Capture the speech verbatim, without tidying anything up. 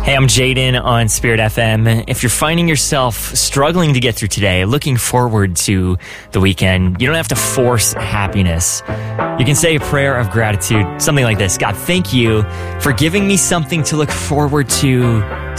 Hey, I'm Jaden on Spirit F M. If you're finding yourself struggling to get through today, looking forward to the weekend, you don't have to force happiness. You can say a prayer of gratitude, something like this. God, thank you for giving me something to look forward to